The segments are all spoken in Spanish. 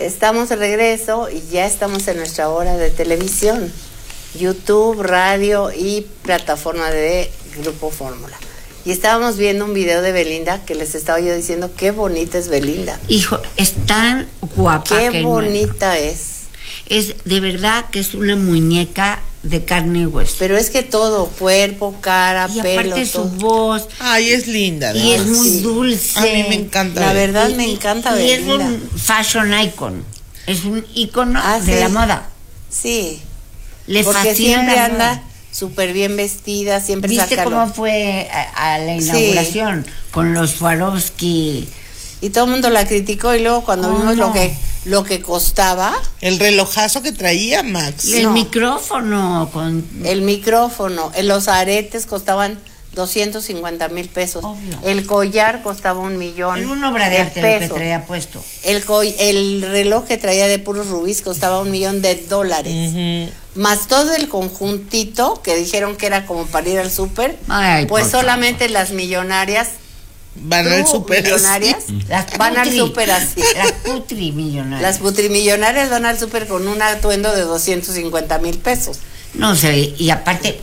estamos de regreso y ya estamos en nuestra hora de televisión. YouTube, radio y plataforma de Grupo Fórmula. Y estábamos viendo un video de Belinda que les estaba yo diciendo qué bonita es Belinda. Hijo, es tan guapa. Qué bonita es. Es de verdad que es una muñeca de carne y hueso. Pero es que todo, cuerpo, cara, y pelo, aparte todo. su voz. Ay, es linda. Y es muy sí. dulce. A mí me encanta. La verdad me encanta y Belinda. es un fashion icon. Es un icono de sí. la moda. Sí. Le porque fascina siempre la anda moda. súper bien vestida, siempre ¿Viste saca cómo fue a la inauguración? Sí. Con los Swarovski. Y todo el mundo la criticó y luego cuando vimos lo que costaba. El relojazo que traía, Max. Y el micrófono. El micrófono. Los aretes costaban 250,000 pesos. Obvio. El collar costaba 1,000,000. Es una obra de arte lo que traía puesto. El reloj que traía de puros rubíes costaba $1,000,000. Más todo el conjuntito que dijeron que era como para ir al súper. Pues solamente favor. Las millonarias van al súper así. Van al súper así. Las putrimillonarias. Las putrimillonarias van al súper con un atuendo de 250,000 pesos. No sé, y aparte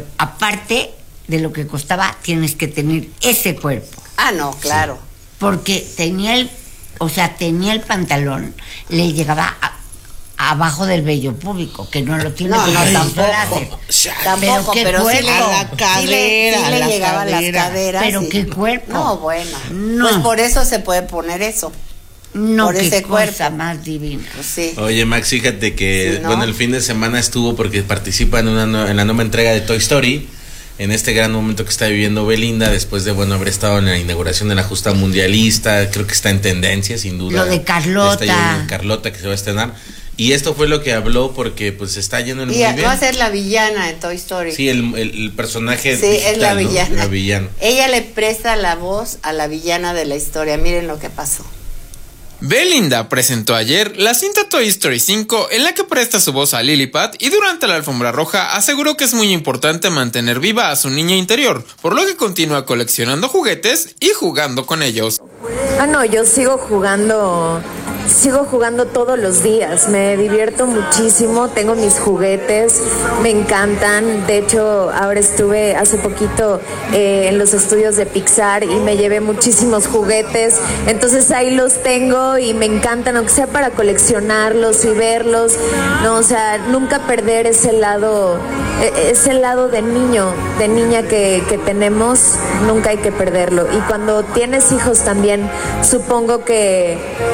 de lo que costaba, tienes que tener ese cuerpo. Ah, no, claro. Sí. Porque tenía el pantalón, le llegaba abajo del vello púbico, que no lo tiene tan fácil. Tampoco, pero sí a la cadera, sí le llegaba a las caderas. Pero qué cuerpo. No, bueno. No. Pues por eso se puede poner eso. No, por ese cuerpo. Cosa más divina. Pues sí. Oye, Max, fíjate que sí, ¿no? Bueno, el fin de semana estuvo porque participa en la nueva entrega de Toy Story. En este gran momento que está viviendo Belinda, después de haber estado en la inauguración de la justa mundialista, creo que está en tendencia, sin duda. Lo de Carlota. Carlota, que se va a estrenar. Y esto fue lo que habló porque pues está yendo en muy bien. Va a ser la villana de Toy Story. Sí, el personaje sí, digital, es la villana. ¿No? La villana. Ella le presta la voz a la villana de la historia. Miren lo que pasó. Belinda presentó ayer la cinta Toy Story 5 en la que presta su voz a Lilliput y durante la alfombra roja aseguró que es muy importante mantener viva a su niña interior, por lo que continúa coleccionando juguetes y jugando con ellos. No, yo sigo jugando todos los días, me divierto muchísimo, tengo mis juguetes, me encantan. De hecho, ahora estuve hace poquito en los estudios de Pixar y me llevé muchísimos juguetes, entonces ahí los tengo y me encantan, aunque sea para coleccionarlos y verlos, no, o sea, nunca perder ese lado de niña que tenemos, nunca hay que perderlo. Y cuando tienes hijos también, supongo que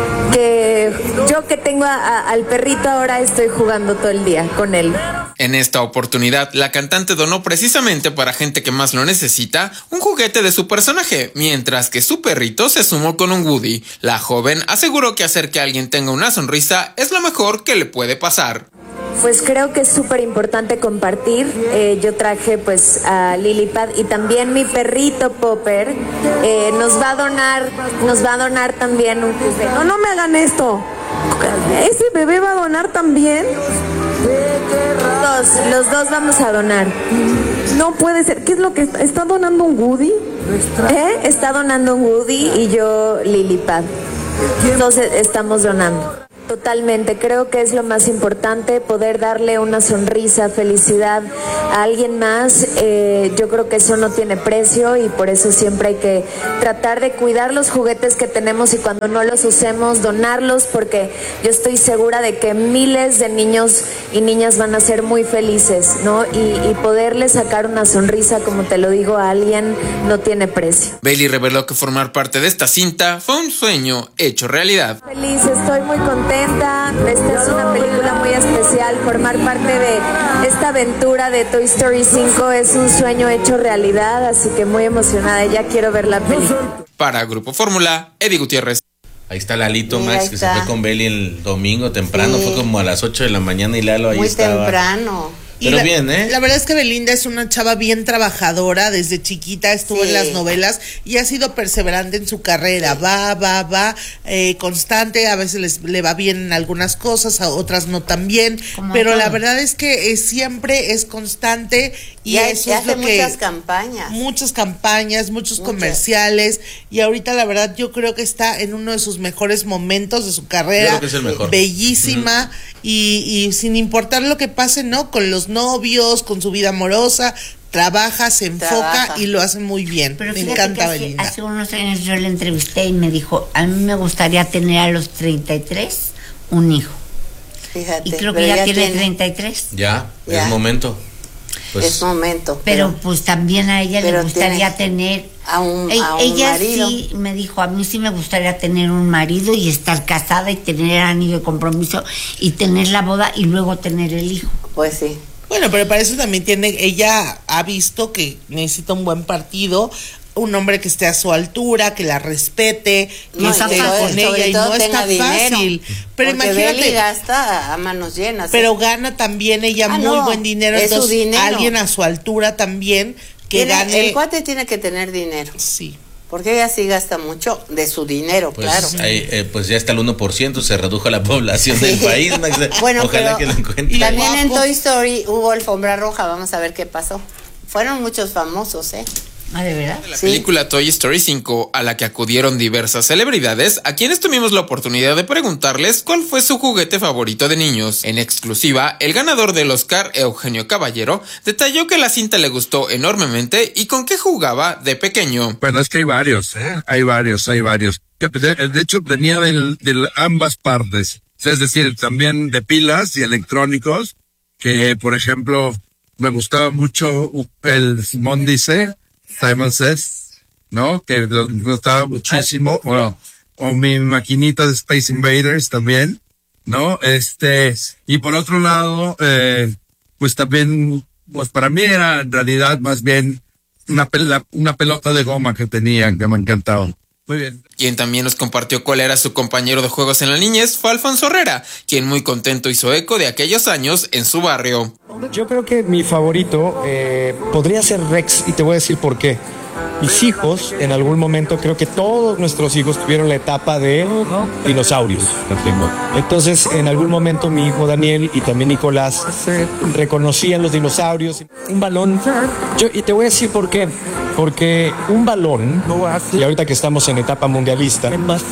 yo que tengo al perrito ahora estoy jugando todo el día con él. En esta oportunidad, la cantante donó precisamente para gente que más lo necesita un juguete de su personaje, mientras que su perrito se sumó con un Woody. La joven aseguró que hacer que alguien tenga una sonrisa es lo mejor que le puede pasar. Pues creo que es súper importante compartir. Yo traje pues a Lilliput y también mi perrito Popper nos va a donar también un juguete. No me hagan esto. ¿Ese bebé va a donar también? Los dos vamos a donar. No puede ser. ¿Qué es lo que está donando un Woody? Está donando un Woody y yo Lilliput. Entonces estamos donando. Totalmente, creo que es lo más importante, poder darle una sonrisa, felicidad a alguien más. Yo creo que eso no tiene precio y por eso siempre hay que tratar de cuidar los juguetes que tenemos y cuando no los usemos, donarlos, porque yo estoy segura de que miles de niños y niñas van a ser muy felices, ¿no? Y poderle sacar una sonrisa, como te lo digo, a alguien no tiene precio. Bailey reveló que formar parte de esta cinta fue un sueño hecho realidad. Feliz, estoy muy contenta. Esta es una película muy especial. Formar parte de esta aventura de Toy Story 5 es un sueño hecho realidad, así que muy emocionada. Ya quiero ver la película. Para Grupo Fórmula, Eddie Gutiérrez. Ahí está Lalito, Max, que se fue con Beli el domingo temprano, fue como a las 8 de la mañana y Lalo ahí muy estaba. Muy temprano. Pero bien, ¿eh? La verdad es que Belinda es una chava bien trabajadora, desde chiquita estuvo en las novelas y ha sido perseverante en su carrera, va, constante, a veces le va bien en algunas cosas, a otras no tan bien, pero todo. La verdad es que siempre es constante y eso es lo que... Muchas campañas, muchos comerciales, y ahorita la verdad yo creo que está en uno de sus mejores momentos de su carrera, creo que es el mejor. Bellísima, y sin importar lo que pase, ¿no? Con los novios, con su vida amorosa, trabaja, se enfoca y lo hace muy bien. Pero me encanta Belinda. Hace unos años yo le entrevisté y me dijo, a mí me gustaría tener a los 33 un hijo. Fíjate. Y creo que ya tiene 33. Ya, es momento. Pues, es momento. Pero pues también a ella le gustaría tener a un ella marido. Sí me dijo, a mí sí me gustaría tener un marido y estar casada y tener el anillo de compromiso y tener la boda y luego tener el hijo. Pues sí. Bueno, pero para eso también ella ha visto que necesita un buen partido, un hombre que esté a su altura, que la respete, que esté con ella, y no está fácil. Pero imagínate, Beli gasta a manos llenas. Pero gana también ella muy buen dinero, entonces alguien a su altura también que gane. El cuate tiene que tener dinero. Sí. Porque ella sí gasta mucho de su dinero, pues claro. Pues ya está el 1%, se redujo la población del país. Bueno, ojalá que lo encuentre. También en Toy Story hubo alfombra roja, vamos a ver qué pasó. Fueron muchos famosos, Ah, ¿de verdad? La película Toy Story 5, a la que acudieron diversas celebridades, a quienes tuvimos la oportunidad de preguntarles cuál fue su juguete favorito de niños. En exclusiva, el ganador del Oscar, Eugenio Caballero, detalló que la cinta le gustó enormemente y con qué jugaba de pequeño. Bueno, es que hay varios. Hay varios. De hecho, venía de ambas partes. Es decir, también de pilas y electrónicos, que, por ejemplo, me gustaba mucho el Simón Says, ¿no? Que me gustaba muchísimo. Bueno, o mi maquinita de Space Invaders también, ¿no? Y por otro lado, pues también, pues para mí era en realidad más bien una pelota de goma que tenía, que me encantaba. Muy bien. Quien también nos compartió cuál era su compañero de juegos en la niñez fue Alfonso Herrera, quien muy contento hizo eco de aquellos años en su barrio. Yo creo que mi favorito podría ser Rex, y te voy a decir por qué. Mis hijos, en algún momento, creo que todos nuestros hijos tuvieron la etapa de dinosaurios. Entonces, en algún momento mi hijo Daniel y también Nicolás reconocían los dinosaurios. Un balón, y te voy a decir por qué. Porque un balón, y ahorita que estamos en etapa mundialista,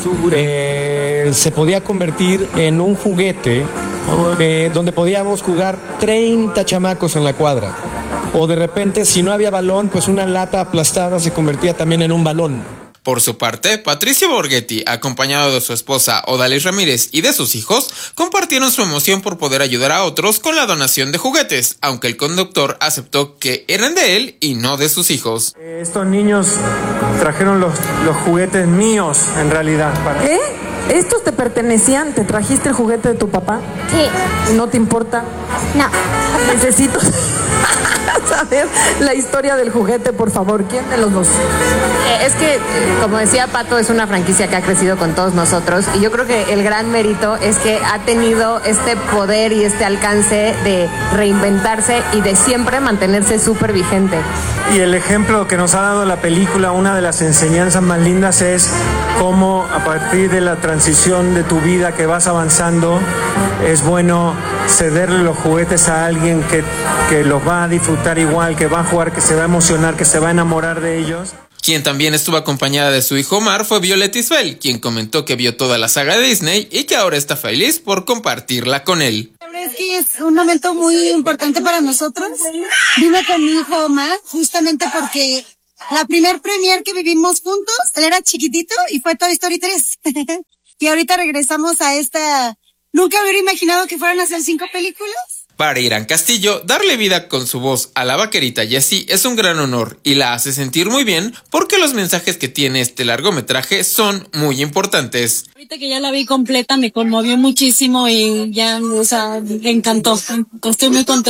se podía convertir en un juguete donde podíamos jugar 30 chamacos en la cuadra. O de repente, si no había balón, pues una lata aplastada se convertía también en un balón. Por su parte, Patricio Borghetti, acompañado de su esposa Odalis Ramírez y de sus hijos, compartieron su emoción por poder ayudar a otros con la donación de juguetes, aunque el conductor aceptó que eran de él y no de sus hijos. Estos niños trajeron los juguetes míos, en realidad. ¿Qué? ¿Estos te pertenecían? ¿Te trajiste el juguete de tu papá? Sí. ¿No te importa? No. Necesito saber la historia del juguete, por favor. ¿Quién de los dos? Es que, como decía Pato, es una franquicia que ha crecido con todos nosotros, y yo creo que el gran mérito es que ha tenido este poder y este alcance de reinventarse y de siempre mantenerse súper vigente. Y el ejemplo que nos ha dado la película, una de las enseñanzas más lindas es cómo a partir de la transición de tu vida que vas avanzando, es bueno cederle los juguetes a alguien que los va a disfrutar igual, que va a jugar, que se va a emocionar, que se va a enamorar de ellos. Quien también estuvo acompañada de su hijo Omar fue Violet Isfel, quien comentó que vio toda la saga de Disney y que ahora está feliz por compartirla con él. Es que es un momento muy importante para nosotros. Vivo con mi hijo Omar, justamente porque la primer premier que vivimos juntos, él era chiquitito y fue Toy Story 3. Y ahorita regresamos a esta... Nunca hubiera imaginado que fueran a hacer 5 películas. Para Irán Castillo, darle vida con su voz a la vaquerita Jessie es un gran honor y la hace sentir muy bien porque los mensajes que tiene este largometraje son muy importantes. Ahorita que ya la vi completa me conmovió muchísimo y ya, o sea, me encantó. Estoy muy contenta.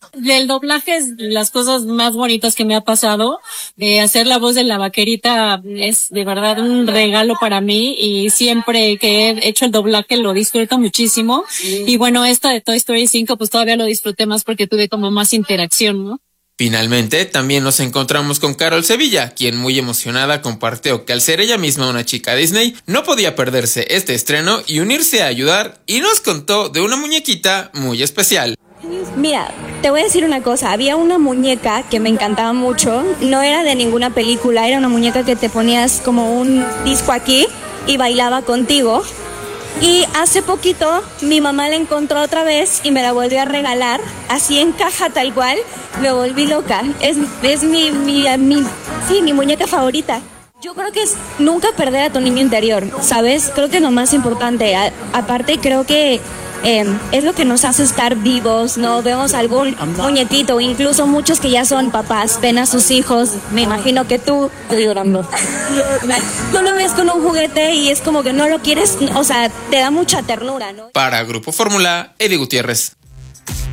Del doblaje es las cosas más bonitas que me ha pasado. Hacer la voz de la vaquerita es de verdad un regalo para mí y siempre que he hecho el doblaje lo disfruto muchísimo. Y bueno, esta de Toy Story 5 pues todavía lo disfruté más porque tuve como más interacción, ¿no? Finalmente, también nos encontramos con Carol Sevilla, quien muy emocionada compartió que al ser ella misma una chica Disney, no podía perderse este estreno y unirse a ayudar, y nos contó de una muñequita muy especial. Mira, te voy a decir una cosa, había una muñeca que me encantaba mucho, no era de ninguna película, era una muñeca que te ponías como un disco aquí y bailaba contigo. Y hace poquito mi mamá la encontró otra vez y me la volvió a regalar, así en caja tal cual, me volví loca, es mi muñeca favorita. Yo creo que es nunca perder a tu niño interior, ¿sabes? Creo que es lo más importante, aparte creo que es lo que nos hace estar vivos, ¿no? Vemos algún muñequito, incluso muchos que ya son papás, ven a sus hijos, me imagino que tú, estoy llorando, tú lo ves con un juguete y es como que no lo quieres, o sea, te da mucha ternura, ¿no? Para Grupo Fórmula, Eddie Gutiérrez.